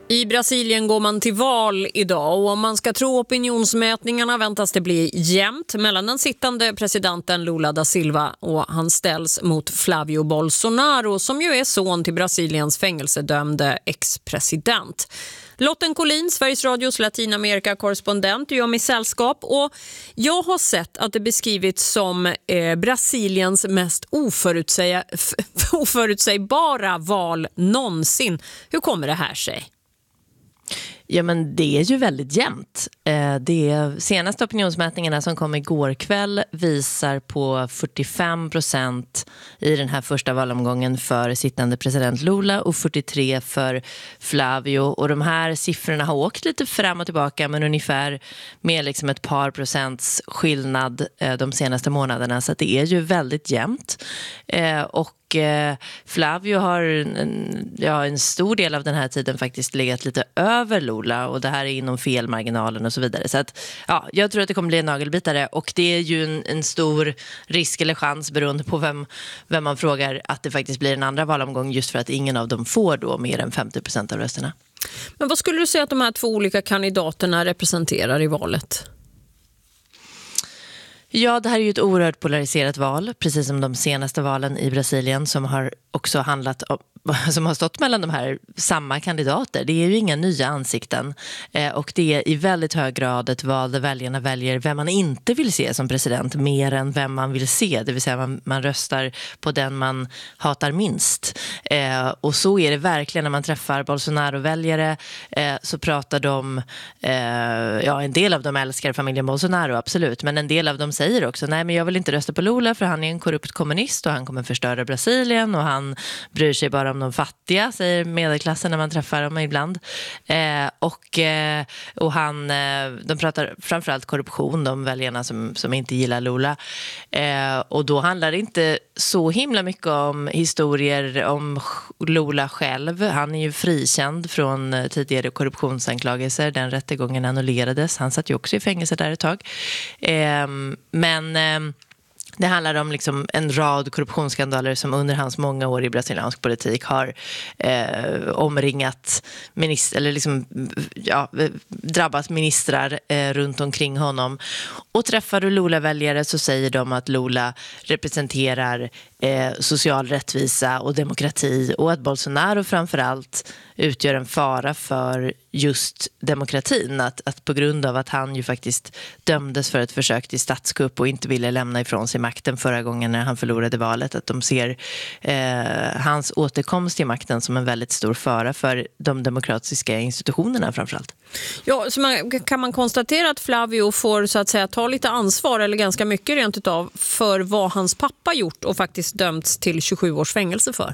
I Brasilien går man till val idag och om man ska tro opinionsmätningarna väntas det bli jämnt mellan den sittande presidenten Lula da Silva och han ställs mot Flavio Bolsonaro som ju är son till Brasiliens fängelsedömde ex-president. Lotten Collin, Sveriges Radios Latinamerika-korrespondent, gör mig sällskap och jag har sett att det beskrivits som Brasiliens mest oförutsägbara val någonsin. Hur kommer det här sig? Ja, men det är ju väldigt jämnt. De senaste opinionsmätningarna som kom igår kväll visar på 45% i den här första valomgången för sittande president Lula och 43% för Flavio. Och de här siffrorna har åkt lite fram och tillbaka men ungefär med liksom ett par procents skillnad de senaste månaderna. Så att det är ju väldigt jämnt. Och Flavio har en stor del av den här tiden faktiskt legat lite över Lula och det här är inom felmarginalen och så vidare. Så att, ja, jag tror att det kommer bli en nagelbitare och det är ju en stor risk eller chans beroende på vem man frågar att det faktiskt blir en andra valomgång just för att ingen av dem får då mer än 50% av rösterna. Men vad skulle du säga att de här två olika kandidaterna representerar i valet? Ja, det här är ju ett oerhört polariserat val, precis som de senaste valen i Brasilien som har också handlat om, som har stått mellan de här samma kandidater. Det är ju inga nya ansikten och det är i väldigt hög grad ett val där väljarna väljer vem man inte vill se som president mer än vem man vill se. Det vill säga man röstar på den man hatar minst. Och så är det verkligen när man träffar Bolsonaro-väljare så pratar de, en del av dem älskar familjen Bolsonaro, absolut. Men en del av dem säger också, nej men jag vill inte rösta på Lula för han är en korrupt kommunist och han kommer förstöra Brasilien och han bryr sig bara om de fattiga, säger medelklassen när man träffar dem ibland. De pratar framförallt korruption, de väljarna som inte gillar Lula. Och då handlar det inte så himla mycket om historier om Lula själv. Han är ju frikänd från tidigare korruptionsanklagelser. Den rättegången annullerades. Han satt ju också i fängelse där ett tag. Men det handlar om liksom en rad korruptionsskandaler som under hans många år i brasiliansk politik har omringat drabbat ministrar runt omkring honom. Och träffar du Lula-väljare så säger de att Lula representerar social rättvisa och demokrati och att Bolsonaro framförallt utgör en fara för just demokratin. Att på grund av att han ju faktiskt dömdes för ett försök till statskupp och inte ville lämna ifrån sig makten förra gången när han förlorade valet, att de ser hans återkomst till makten som en väldigt stor fara för de demokratiska institutionerna framförallt. Ja, så kan man konstatera att Flavio får så att säga ta lite ansvar eller ganska mycket rent utav för vad hans pappa gjort och faktiskt dömts till 27 års fängelse för?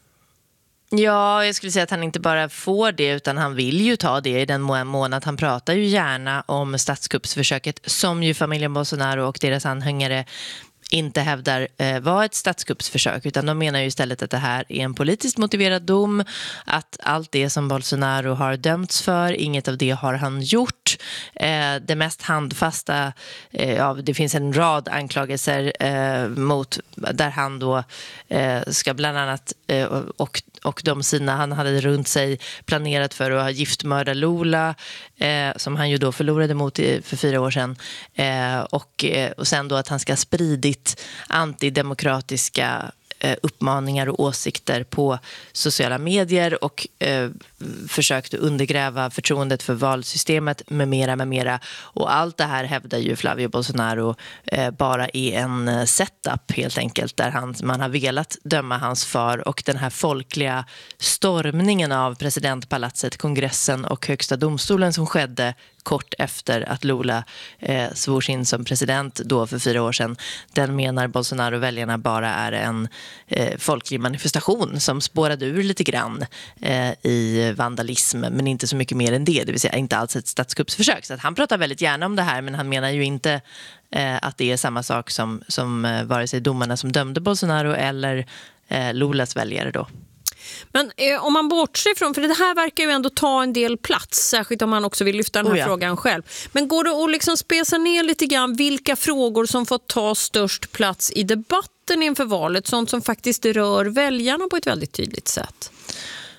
Ja, jag skulle säga att han inte bara får det utan han vill ju ta det i den månad. Han pratar ju gärna om statskuppsförsöket som ju familjen Bolsonaro och deras anhängare inte hävdar var ett statskuppsförsök utan de menar ju istället att det här är en politiskt motiverad dom, att allt det som Bolsonaro har dömts för, inget av det har han gjort. Det mest handfasta, det finns en rad anklagelser där han då ska bland annat och de sina han hade runt sig planerat för att ha giftmörda Lula som han ju då förlorade mot för 4 år sedan och sen då att han ska ha spridit antidemokratiska uppmaningar och åsikter på sociala medier och försökt undergräva förtroendet för valsystemet med mera. Och allt det här hävdar ju Flavio Bolsonaro bara är en setup helt enkelt där man har velat döma hans far och den här folkliga stormningen av presidentpalatset, kongressen och högsta domstolen som skedde kort efter att Lula svors in som president då för 4 år sedan. Den menar Bolsonaro-väljarna bara är en folklig manifestation som spårade ur lite grann i vandalism men inte så mycket mer än det. Det vill säga inte alls ett statskuppsförsök. Så att han pratar väldigt gärna om det här men han menar ju inte att det är samma sak som vare sig domarna som dömde Bolsonaro eller Lulas väljare då. Men om man bortser från, för det här verkar ju ändå ta en del plats, särskilt om man också vill lyfta den här frågan själv. Men går det att liksom spesa ner lite grann vilka frågor som får ta störst plats i debatten inför valet, sånt som faktiskt rör väljarna på ett väldigt tydligt sätt?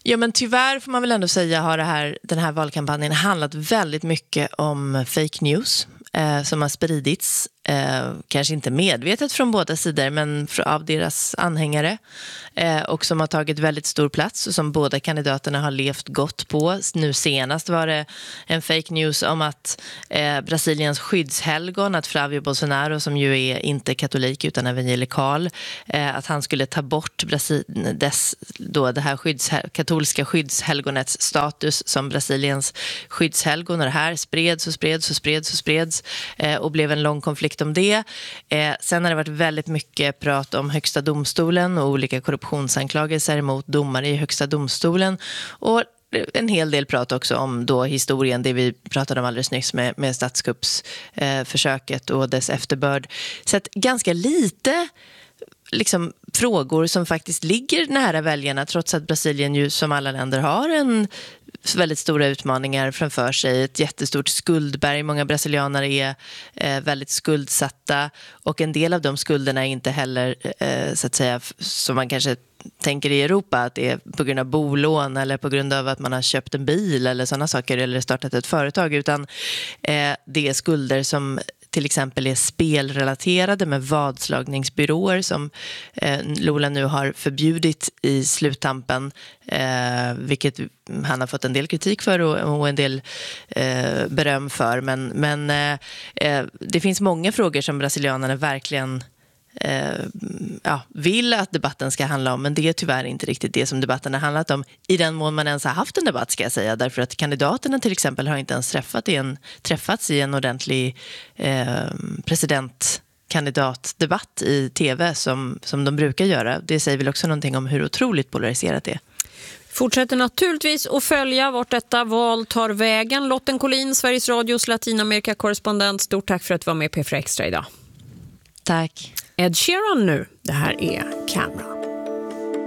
Ja, men tyvärr får man väl ändå säga har den här valkampanjen handlat väldigt mycket om fake news som har spridits. Kanske inte medvetet från båda sidor, men av deras anhängare, och som har tagit väldigt stor plats och som båda kandidaterna har levt gott på. Nu senast var det en fake news om att Brasiliens skyddshelgon, att Flavio Bolsonaro, som ju är inte katolik utan evangelikal, att han skulle ta bort det här katolska skyddshelgonets status som Brasiliens skyddshelgon, och det här spreds och blev en lång konflikt om det. Sen har det varit väldigt mycket prat om Högsta domstolen och olika korruptionsanklagelser mot domare i Högsta domstolen, och en hel del prat också om då historien, det vi pratade om alldeles nyss med statskuppsförsöket och dess efterbörd. Så att ganska lite liksom frågor som faktiskt ligger nära väljarna, trots att Brasilien ju som alla länder har en väldigt stora utmaningar framför sig, ett jättestort skuldberg. Många brasilianer är väldigt skuldsatta, och en del av de skulderna är inte heller så att säga som man kanske tänker i Europa, att det är på grund av bolån eller på grund av att man har köpt en bil eller sådana saker eller startat ett företag, utan det är skulder som till exempel är spelrelaterade med vadslagningsbyråer som Lula nu har förbjudit i sluttampen, vilket han har fått en del kritik för och en del beröm för. Men det finns många frågor som brasilianerna verkligen vill att debatten ska handla om, men det är tyvärr inte riktigt det som debatten har handlat om, i den mån man ens har haft en debatt, ska jag säga, därför att kandidaterna till exempel har inte ens träffats i en ordentlig presidentkandidatdebatt i tv som de brukar göra. Det säger väl också någonting om hur otroligt polariserat det är. Fortsätter naturligtvis att följa vart detta val tar vägen. Lotten Collin, Sveriges Radios Latinamerika-korrespondent, stort tack för att du var med på P4 Extra idag. Tack. Ed Sheeran nu. Det här är Camera.